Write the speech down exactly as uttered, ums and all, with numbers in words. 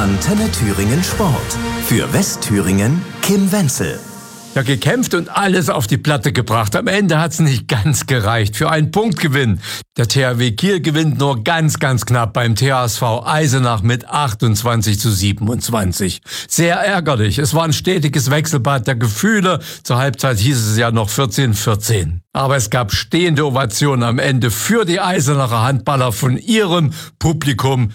Antenne Thüringen Sport. Für Westthüringen Kim Wenzel. Ja, gekämpft und alles auf die Platte gebracht. Am Ende hat's nicht ganz gereicht für einen Punktgewinn. Der T H W Kiel gewinnt nur ganz, ganz knapp beim T H S V Eisenach mit achtundzwanzig zu siebenundzwanzig. Sehr ärgerlich. Es war ein stetiges Wechselbad der Gefühle. Zur Halbzeit hieß es ja noch vierzehn vierzehn. Aber es gab stehende Ovationen am Ende für die Eisenacher Handballer von ihrem Publikum.